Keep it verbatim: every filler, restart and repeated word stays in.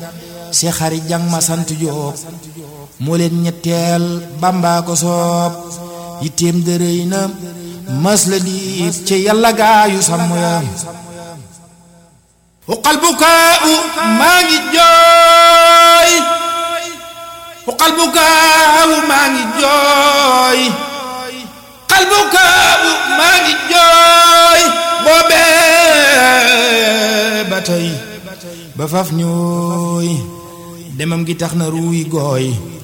Seex Xari Jang ma sant Jóob moo leen ñetteel Bamba ko soob yitteem dërëy na mas la diit ci yàlla gaayu sàmm ya uqal bukaa'u maa ngi jooy uqal bukaa'u maa ngi jooy uqal bukaa'u maa ngi jooy boobee ba tey ba faf ñooy demam gi tax na ruuy gooy